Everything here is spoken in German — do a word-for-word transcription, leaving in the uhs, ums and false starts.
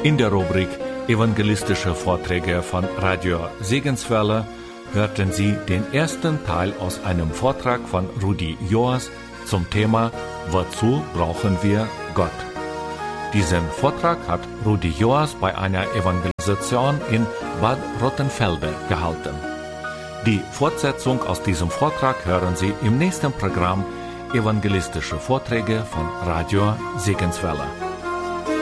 In der Rubrik Evangelistische Vorträge von Radio Segenswelle hörten Sie den ersten Teil aus einem Vortrag von Rudi Joas zum Thema Wozu brauchen wir Gott? Diesen Vortrag hat Rudi Joas bei einer Evangelisation in Bad Rottenfelde gehalten. Die Fortsetzung aus diesem Vortrag hören Sie im nächsten Programm Evangelistische Vorträge von Radio Segenswelle.